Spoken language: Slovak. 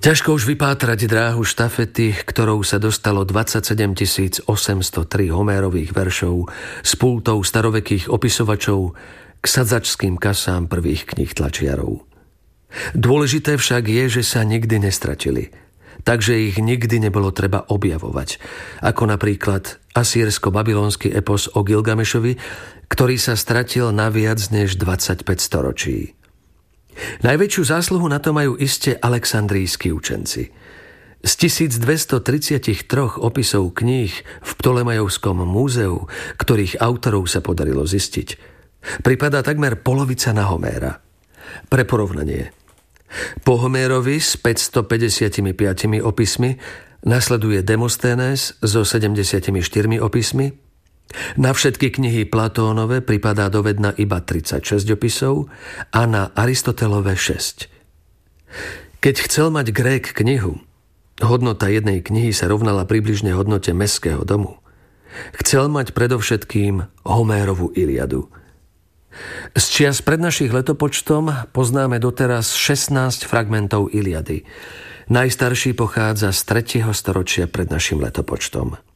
Ťažko už vypátrať dráhu štafety, ktorou sa dostalo 27 803 Homérových veršov z pultov starovekých opisovačov k sadzačským kasám prvých kníh tlačiarov. Dôležité však je, že sa nikdy nestratili, takže ich nikdy nebolo treba objavovať, ako napríklad asýrsko-babylonský epos o Gilgamešovi, ktorý sa stratil na viac než 25 storočí. Najväčšiu zásluhu na to majú iste alexandrijskí učenci. Z 1233 opisov kníh v Ptolemajovskom múzeu, ktorých autorov sa podarilo zistiť, pripadá takmer polovica na Homéra. Pre porovnanie. Po Homérovi s 555 opismi nasleduje Demosténes so 74 opismi. Na všetky knihy Platónove pripadá dovedna iba 36 opisov a na Aristotelove 6. Keď chcel mať Grék knihu, hodnota jednej knihy sa rovnala približne hodnote mestského domu. Chcel mať predovšetkým Homérovu Iliadu. Z čias pred našich letopočtom poznáme doteraz 16 fragmentov Iliady. Najstarší pochádza z 3. storočia pred našim letopočtom.